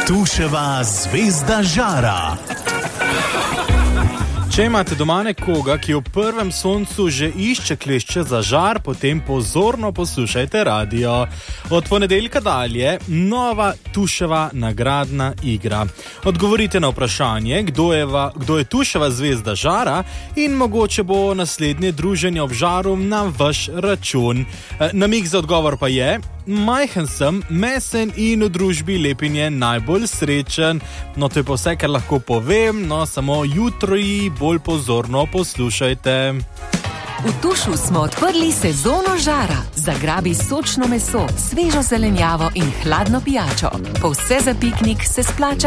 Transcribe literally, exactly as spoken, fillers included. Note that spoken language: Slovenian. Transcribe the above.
Tuševa zvezda žara. Če imate doma nekoga, ki v prvem soncu že išče klešče za žar, potem pozorno poslušajte radio. Od ponedeljka dalje nova Tuševa nagradna igra. Odgovorite na vprašanje, kdo je, va, kdo je Tuševa zvezda žara in mogoče bo naslednje druženje ob žaru na vaš račun. Namig za odgovor pa je: majhen sem, mesen in v družbi lepinje najbolj srečen. No, to je pa vse, kar lahko povem, no samo jutri bolj pozorno poslušajte. V Tušu smo odprli sezono žara. Zagrabi sočno meso, svežo zelenjavo in hladno pijačo. Po vse za piknik se splača